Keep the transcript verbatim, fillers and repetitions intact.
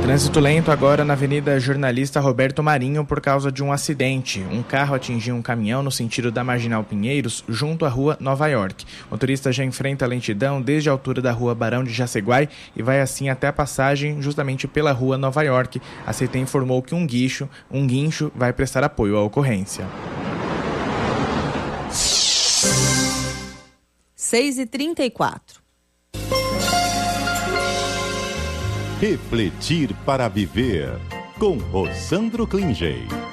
Trânsito lento agora na Avenida Jornalista Roberto Marinho por causa de um acidente. Um carro atingiu um caminhão no sentido da Marginal Pinheiros, junto à rua Nova York. O motorista já enfrenta a lentidão desde a altura da rua Barão de Jaceguai e vai assim até a passagem justamente pela rua Nova York. A C T informou que um guincho, um guincho vai prestar apoio à ocorrência. seis e trinta e quatro. Refletir para viver, com Rossandro Klingey.